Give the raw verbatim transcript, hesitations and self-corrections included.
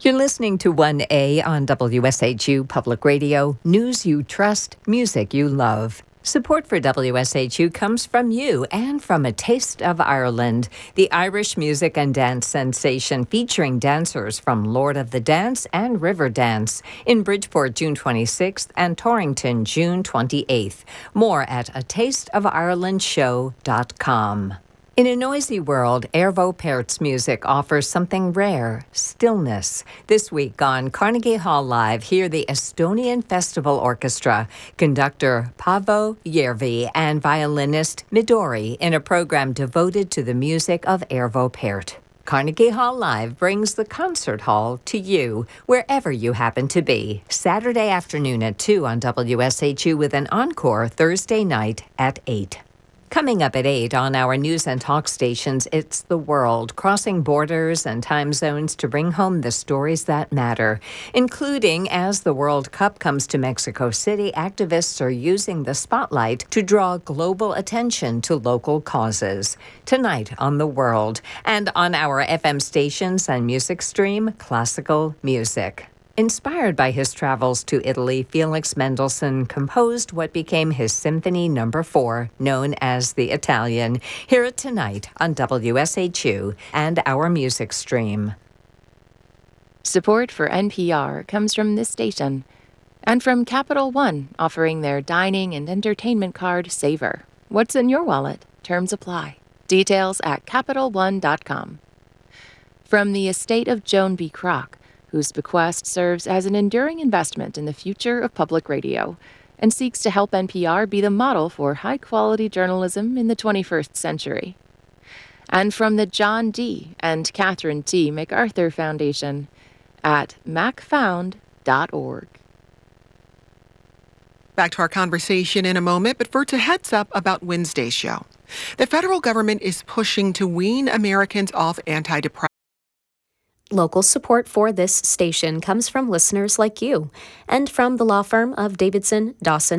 You're listening to one A on W S H U Public Radio, news you trust, music you love. Support for W S H U comes from you and from A Taste of Ireland, the Irish music and dance sensation featuring dancers from Lord of the Dance and Riverdance in Bridgeport June twenty-sixth and Torrington June twenty-eighth. More at a taste of ireland show dot com. In a noisy world, Arvo Pärt's music offers something rare, stillness. This week on Carnegie Hall Live, hear the Estonian Festival Orchestra, conductor Paavo Järvi and violinist Midori in a program devoted to the music of Arvo Pärt. Carnegie Hall Live brings the concert hall to you, wherever you happen to be. Saturday afternoon at two on W S H U with an encore Thursday night at eight. Coming up at eight on our news and talk stations, it's The World, crossing borders and time zones to bring home the stories that matter, including as the World Cup comes to Mexico City, activists are using the spotlight to draw global attention to local causes. Tonight on The World, and on our F M stations and music stream, classical music. Inspired by his travels to Italy, Felix Mendelssohn composed what became his Symphony Number Four, known as the Italian. Hear it tonight on W S H U and our music stream. Support for N P R comes from this station and from Capital One, offering their dining and entertainment card Savor. What's in your wallet? Terms apply. Details at capital one dot com. From the estate of Joan B. Kroc, whose bequest serves as an enduring investment in the future of public radio and seeks to help N P R be the model for high-quality journalism in the twenty-first century. And from the John D. and Catherine T. MacArthur Foundation at mac found dot org. Back to our conversation in a moment, but first a heads up about Wednesday's show. The federal government is pushing to wean Americans off antidepressants. Local support for this station comes from listeners like you and from the law firm of Davidson, Dawson,